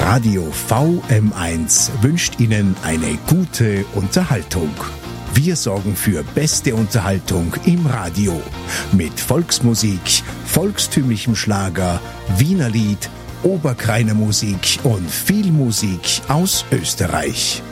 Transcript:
Radio VM1 wünscht Ihnen eine gute Unterhaltung. Wir sorgen für beste Unterhaltung im Radio mit Volksmusik, volkstümlichem Schlager, Wiener Lied, Oberkreiner Musik und viel Musik aus Österreich.